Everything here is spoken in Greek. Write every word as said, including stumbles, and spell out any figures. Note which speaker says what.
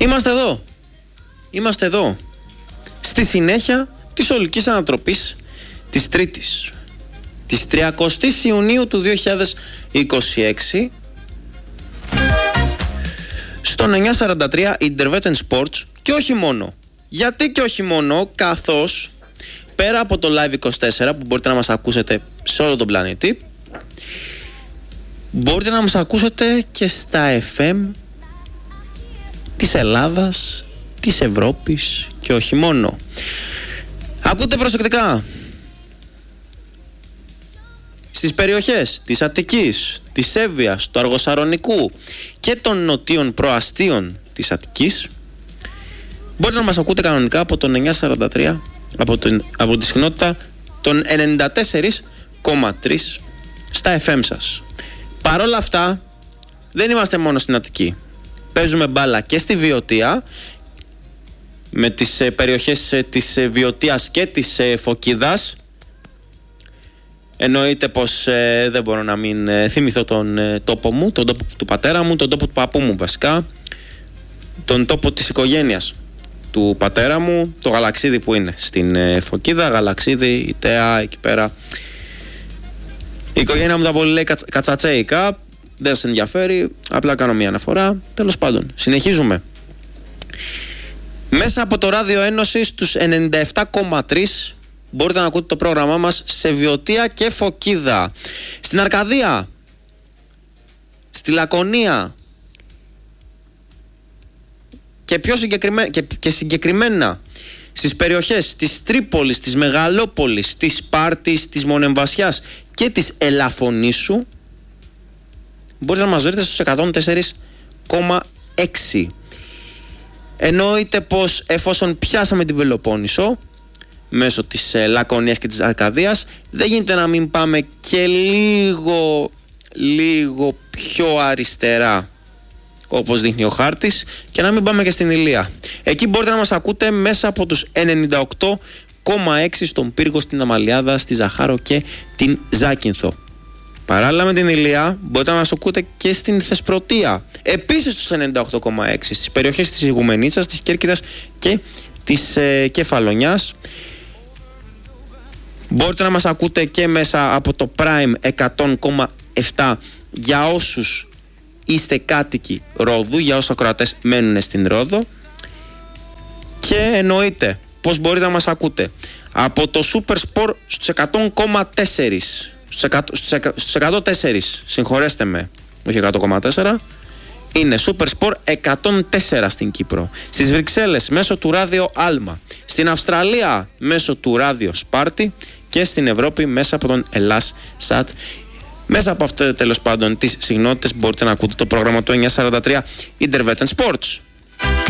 Speaker 1: Είμαστε εδώ. Είμαστε εδώ. Στη συνέχεια της ολικής ανατροπής της Τρίτης, της τριακοστής Ιουνίου του δύο χιλιάδες είκοσι έξι, στον εννιακόσια σαράντα τρία Intervetten Sports. Και όχι μόνο. Γιατί και όχι μόνο, καθώς πέρα από το Live είκοσι τέσσερα που μπορείτε να μας ακούσετε σε όλο τον πλανήτη, μπορείτε να μας ακούσετε και στα εφ εμ της Ελλάδας, της Ευρώπης και όχι μόνο. Ακούτε προσεκτικά. Στις περιοχές της Αττικής, της Εύβοιας, του Αργοσαρονικού και των νοτίων προαστίων της Αττικής μπορείτε να μας ακούτε κανονικά από τον εννιακόσια σαράντα τρία, από, τον, από τη συχνότητα των ενενήντα τέσσερα κόμμα τρία στα εφ εμ σας. Παρόλα αυτά δεν είμαστε μόνο στην Αττική. Παίζουμε μπάλα και στη Βιωτία, με τις ε, περιοχές ε, της ε, Βιωτίας και της ε, Φωκίδας. Εννοείται πως ε, δεν μπορώ να μην ε, θυμηθώ τον ε, τόπο μου, τον τόπο του πατέρα μου, τον τόπο του παππού μου βασικά, τον τόπο της οικογένειας του πατέρα μου, το Γαλαξίδι που είναι στην ε, Φωκίδα, Γαλαξίδι, η Τέα, εκεί πέρα. Η οικογένεια μου τα πολύ λέει κατσα, κατσατσέικα, δεν σας ενδιαφέρει, απλά κάνω μια αναφορά. Τέλος πάντων, συνεχίζουμε. Μέσα από το Ράδιο Ένωση στους ενενήντα επτά κόμμα τρία μπορείτε να ακούτε το πρόγραμμά μας σε Βιωτία και Φωκίδα. Στην Αρκαδία, στη Λακωνία και, πιο συγκεκριμένα, και, και συγκεκριμένα στις περιοχές της Τρίπολης, της Μεγαλόπολης, της Σπάρτης, της Μονεμβασιάς και της Ελαφωνήσου μπορείτε να μας βρείτε στους εκατόν τέσσερα κόμμα έξι. Εννοείται πως εφόσον πιάσαμε την Πελοπόννησο μέσω της ε, Λακωνίας και της Αρκαδίας, δεν γίνεται να μην πάμε και λίγο λίγο πιο αριστερά όπως δείχνει ο χάρτης και να μην πάμε και στην Ηλία. Εκεί μπορείτε να μας ακούτε μέσα από τους ενενήντα οκτώ κόμμα έξι στον Πύργο, στην Αμαλιάδα, στη Ζαχάρο και την Ζάκυνθο. Παράλληλα με την Ηλία μπορείτε να μας ακούτε και στην Θεσπρωτεία, επίσης στους ενενήντα οκτώ κόμμα έξι, στις περιοχές της Ιγουμενίτσας, της Κέρκυρας και της ε, Κεφαλονιάς. Μπορείτε να μας ακούτε και μέσα από το Prime εκατό κόμμα επτά για όσους είστε κάτοικοι Ρόδου, για όσους ακροατές μένουν στην Ρόδο. Και εννοείται πως μπορείτε να μας ακούτε από το Super Sport στους εκατό κόμμα τέσσερα, στους εκατόν τέσσερα, συγχωρέστε με, όχι εκατό κόμμα τέσσερα, είναι Super Sport εκατόν τέσσερα στην Κύπρο. Στις Βρυξέλλες μέσω του Ράδιο Άλμα, στην Αυστραλία μέσω του Ράδιο Σπάρτη και στην Ευρώπη μέσα από τον Ελλάς Σατ. Μέσα από αυτές τέλος πάντων τις συχνότητες μπορείτε να ακούτε το πρόγραμμα του εννιακόσια σαράντα τρία Intervetten Sports.